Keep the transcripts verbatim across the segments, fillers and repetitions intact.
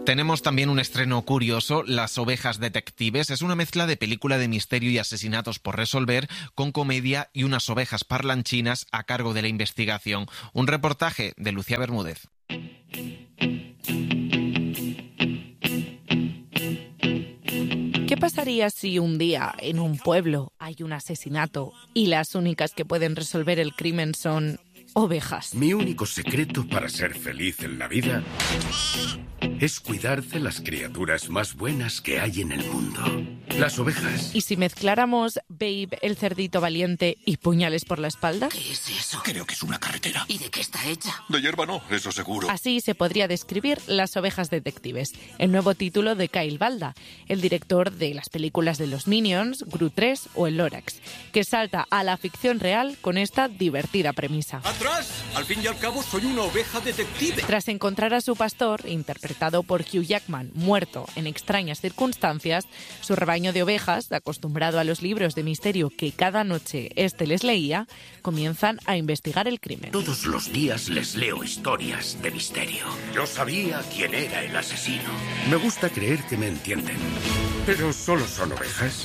Tenemos también un estreno curioso, Las ovejas detectives. Es una mezcla de película de misterio y asesinatos por resolver con comedia y unas ovejas parlanchinas a cargo de la investigación. Un reportaje de Lucía Bermúdez. ¿Qué pasaría si un día en un pueblo hay un asesinato y las únicas que pueden resolver el crimen son ovejas? Mi único secreto para ser feliz en la vida es cuidar de las criaturas más buenas que hay en el mundo. Las ovejas. ¿Y si mezcláramos Babe, el cerdito valiente y Puñales por la espalda? ¿Qué es eso? Creo que es una carretera. ¿Y de qué está hecha? De hierba no, eso seguro. Así se podría describir Las ovejas detectives, el nuevo título de Kyle Balda, el director de las películas de los Minions, Gru tres o El Lorax, que salta a la ficción real con esta divertida premisa. ¡Atrás! Al fin y al cabo soy una oveja detective. Tras encontrar a su pastor, interpretado por Hugh Jackman, muerto en extrañas circunstancias, su rebaño de ovejas, acostumbrado a los libros de misterio que cada noche éste les leía, comienzan a investigar el crimen. Todos los días les leo historias de misterio. Yo sabía quién era el asesino. Me gusta creer que me entienden. Pero solo son ovejas.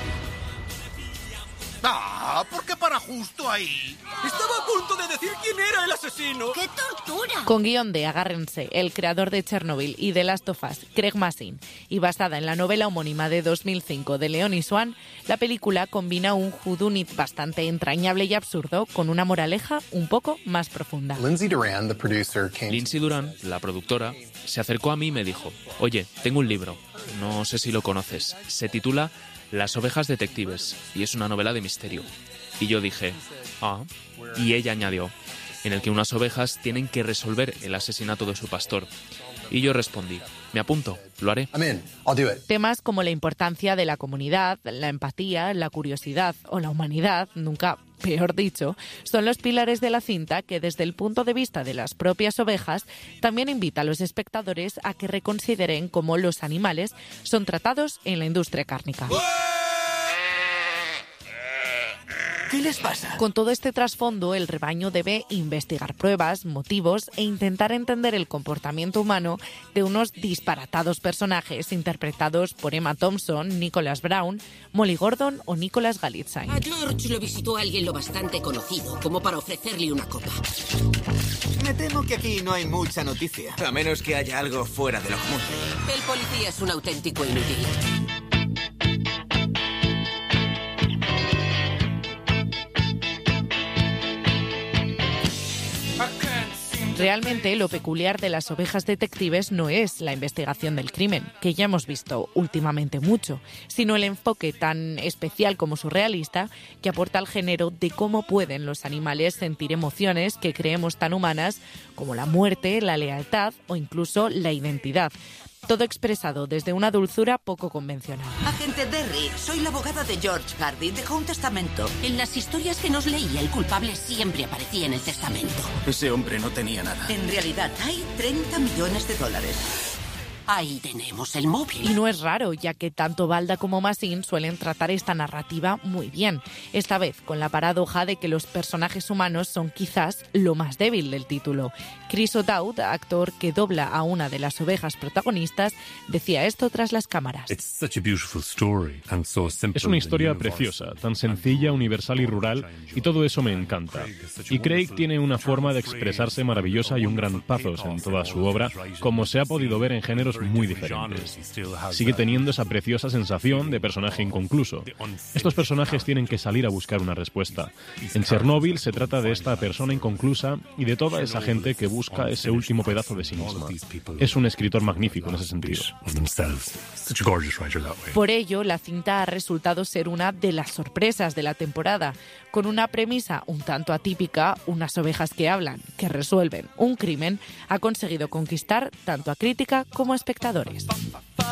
Ah, ¿por qué para justo ahí? Estaba a punto de decir quién era el asesino. ¡Qué tortura! Con guión de, agárrense, el creador de Chernobyl y de Last of Us, Craig Mazin, y basada en la novela homónima de dos mil cinco de Leon y Swan, la película combina un whodunit bastante entrañable y absurdo con una moraleja un poco más profunda. Lindsay Duran, the producer, came... Lindsay Duran, la productora, se acercó a mí y me dijo: oye, tengo un libro, no sé si lo conoces, se titula Las ovejas detectives y es una novela de misterio. Y yo dije, ah, y ella añadió, en el que unas ovejas tienen que resolver el asesinato de su pastor. Y yo respondí, me apunto, lo haré. I'm in. I'll do it. Temas como la importancia de la comunidad, la empatía, la curiosidad o la humanidad, nunca peor dicho, son los pilares de la cinta que desde el punto de vista de las propias ovejas también invita a los espectadores a que reconsideren cómo los animales son tratados en la industria cárnica. ¿Qué les pasa? Con todo este trasfondo, el rebaño debe investigar pruebas, motivos e intentar entender el comportamiento humano de unos disparatados personajes interpretados por Emma Thompson, Nicholas Brown, Molly Gordon o Nicholas Galitzine. A George lo visitó alguien lo bastante conocido como para ofrecerle una copa. Me temo que aquí no hay mucha noticia, a menos que haya algo fuera de lo común. El policía es un auténtico inútil. Realmente, lo peculiar de Las ovejas detectives no es la investigación del crimen, que ya hemos visto últimamente mucho, sino el enfoque tan especial como surrealista que aporta al género de cómo pueden los animales sentir emociones que creemos tan humanas como la muerte, la lealtad o incluso la identidad. Todo expresado desde una dulzura poco convencional. Agente Derry, soy la abogada de George Hardy. Dejó un testamento. En las historias que nos leía, el culpable siempre aparecía en el testamento. Ese hombre no tenía nada. En realidad, hay treinta millones de dólares. Ahí tenemos el móvil. Y no es raro, ya que tanto Balda como Mazin suelen tratar esta narrativa muy bien. Esta vez con la paradoja de que los personajes humanos son quizás lo más débil del título. Chris O'Dowd, actor que dobla a una de las ovejas protagonistas, decía esto tras las cámaras. Es una historia preciosa, tan sencilla, universal y rural, y todo eso me encanta. Y Craig tiene una forma de expresarse maravillosa y un gran pathos en toda su obra, como se ha podido ver en géneros muy diferentes. Sigue teniendo esa preciosa sensación de personaje inconcluso. Estos personajes tienen que salir a buscar una respuesta. En Chernobyl se trata de esta persona inconclusa y de toda esa gente que busca ese último pedazo de sí misma. Es un escritor magnífico en ese sentido. Por ello, la cinta ha resultado ser una de las sorpresas de la temporada, con una premisa un tanto atípica, unas ovejas que hablan, que resuelven un crimen, ha conseguido conquistar tanto a crítica como a espectadores.